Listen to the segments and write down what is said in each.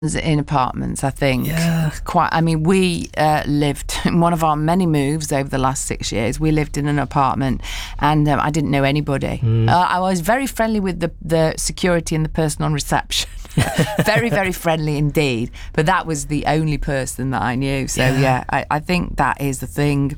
in apartments, I think. Yeah. We lived in one of our many moves over the last 6 years. We lived in an apartment, and I didn't know anybody. I was very friendly with the security and the person on reception. Very, very friendly indeed. But that was the only person that I knew. So I think that is the thing.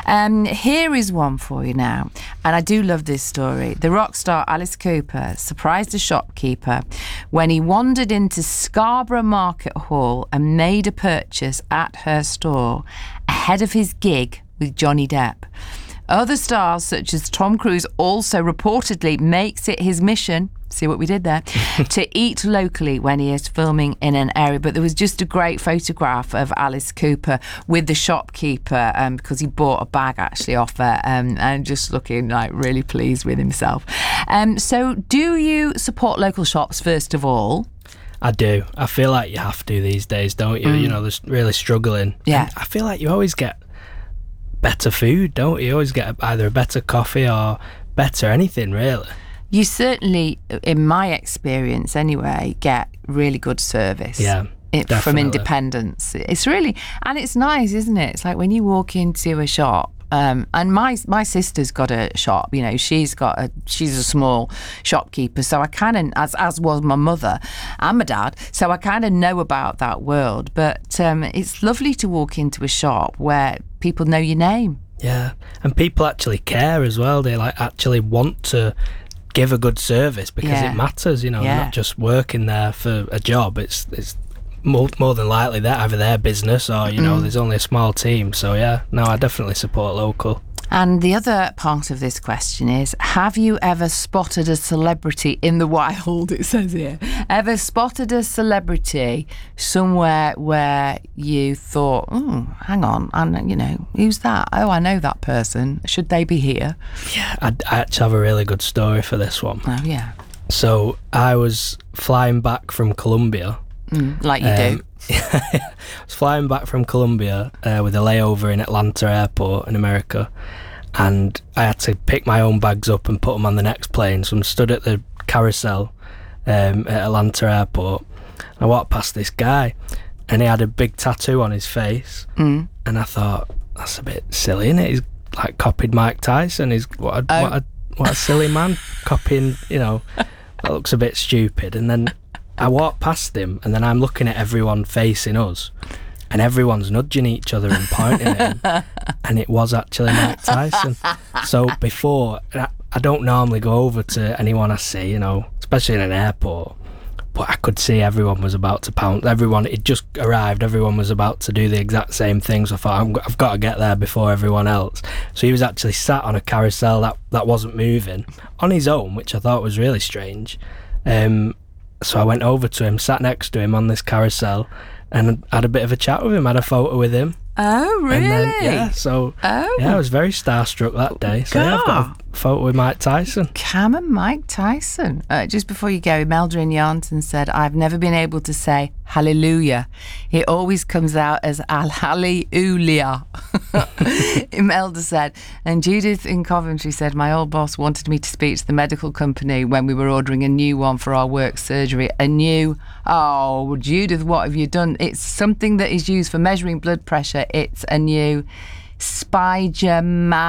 Here is one for you now, and I do love this story. The rock star Alice Cooper surprised a shopkeeper when he wandered into Scarborough Market Hall and made a purchase at her store ahead of his gig with Johnny Depp. Other stars such as Tom Cruise also reportedly makes it his mission, see what we did there, to eat locally when he is filming in an area. But there was just a great photograph of Alice Cooper with the shopkeeper because he bought a bag actually off her and just looking like really pleased with himself. So do you support local shops first of all? I do. I feel like you have to these days, don't you? You know, they're really struggling. Yeah. And I feel like you always get better food, don't you? You always get either a better coffee or better anything, really. You certainly, in my experience anyway, get really good service. Yeah, from independents. It's really, and it's nice, isn't it? It's like when you walk into a shop. And my sister's got a shop, you know, she's a small shopkeeper, so I kind of, as was my mother and my dad, so I kind of know about that world. But it's lovely to walk into a shop where people know your name. Yeah, and people actually care as well. They actually want to give a good service because it matters, you know. They're not just working there for a job. It's more than likely they're either their business or, you know, there's only a small team. So I definitely support local. And the other part of this question is, have you ever spotted a celebrity in the wild, it says here? Ever spotted a celebrity somewhere where you thought, hang on, and, you know, who's that? Oh, I know that person. Should they be here? Yeah, I actually have a really good story for this one. Oh, yeah. So I was flying back from Colombia. Like you do. I was flying back from Colombia with a layover in Atlanta airport in America, and I had to pick my own bags up and put them on the next plane. So I'm stood at the carousel at Atlanta airport. I walked past this guy, and he had a big tattoo on his face, and I thought, that's a bit silly, isn't it? He's like copied Mike Tyson. He's what a silly man copying, you know. That looks a bit stupid. And then I walked past him, and then I'm looking at everyone facing us, and everyone's nudging each other and pointing at him, and it was actually Mike Tyson. So before, I don't normally go over to anyone I see, you know, especially in an airport, but I could see everyone was about to pounce. Everyone, it just arrived, everyone was about to do the exact same thing, so I thought, I've got to get there before everyone else. So he was actually sat on a carousel that wasn't moving, on his own, which I thought was really strange. So I went over to him, sat next to him on this carousel, and had a bit of a chat with him, had a photo with him. Oh, really? And then, I was very starstruck that day. So I've got a photo with Mike Tyson. Come on, Mike Tyson. Just before you go, Imelda in Yarnton said, I've never been able to say hallelujah. It always comes out as hallelujah. Imelda said, and Judith in Coventry said, my old boss wanted me to speak to the medical company when we were ordering a new one for our work surgery. Oh, Judith, what have you done? It's something that is used for measuring blood pressure. It's a new Spiger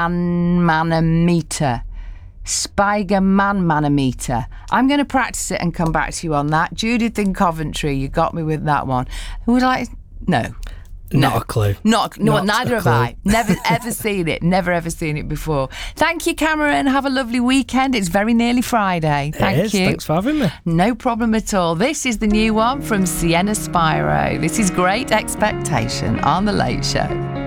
manometer. Spiger manometer. I'm going to practice it and come back to you on that. Judith in Coventry, you got me with that one. Who would like? No. Not a clue. Neither have I. Never ever seen it. Never ever seen it before. Thank you, Cameron. Have a lovely weekend. It's very nearly Friday. Thank you. Thanks for having me. No problem at all. This is the new one from Sienna Spiro. This is Great Expectation on The Late Show.